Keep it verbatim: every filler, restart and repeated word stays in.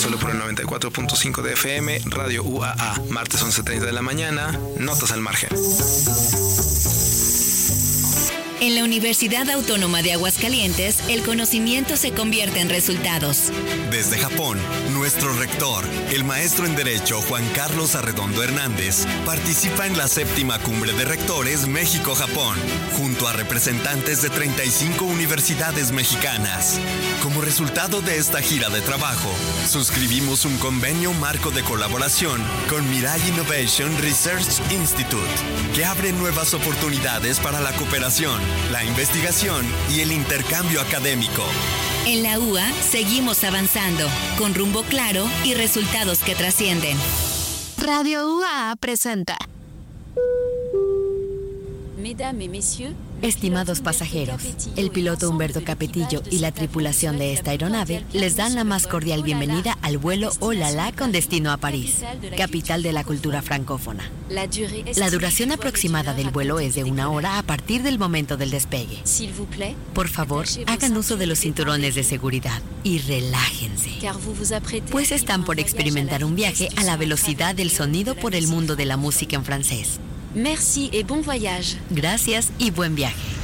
solo por el noventa y cuatro punto cinco de F M, Radio U A A. Martes once treinta de la mañana, Notas al Margen. En la Universidad Autónoma de Aguascalientes, el conocimiento se convierte en resultados. Desde Japón, nuestro rector, el maestro en Derecho Juan Carlos Arredondo Hernández, participa en la séptima Cumbre de Rectores México-Japón, junto a representantes de treinta y cinco universidades mexicanas. Como resultado de esta gira de trabajo, suscribimos un convenio marco de colaboración con Mirai Innovation Research Institute, que abre nuevas oportunidades para la cooperación, la investigación y el intercambio académico. En la U A seguimos avanzando, con rumbo claro y resultados que trascienden. Radio U A A presenta. Estimados pasajeros, el piloto Humberto Capetillo y la tripulación de esta aeronave les dan la más cordial bienvenida al vuelo Olala con destino a París, capital de la cultura francófona. La duración aproximada del vuelo es de una hora a partir del momento del despegue. Por favor, hagan uso de los cinturones de seguridad y relájense, pues están por experimentar un viaje a la velocidad del sonido por el mundo de la música en francés. Merci et bon voyage. Gracias y buen viaje.